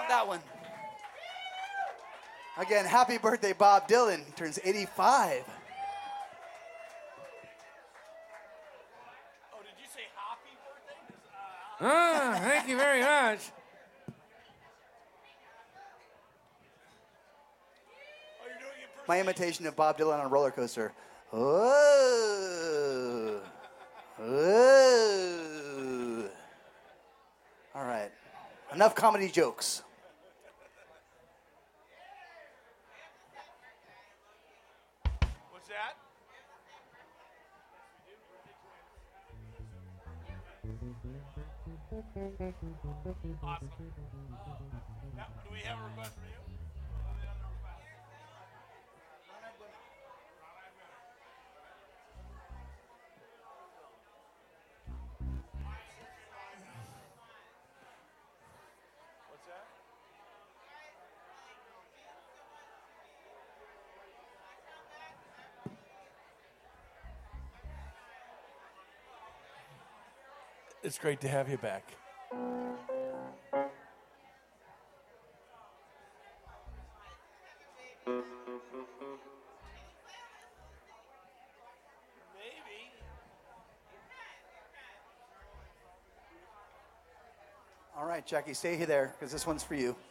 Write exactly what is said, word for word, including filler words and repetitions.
that one. Again, happy birthday, Bob Dylan. He turns eighty-five. Oh, did you say happy birthday? Ah, thank you very much. Oh, you're doing it My imitation of Bob Dylan on a roller coaster. Whoa. Whoa. All right. Enough comedy jokes. What's that? Awesome. Now, do we have a request for you? What's that? It's great to have you back. Maybe. All right, Jackie, stay there because this one's for you.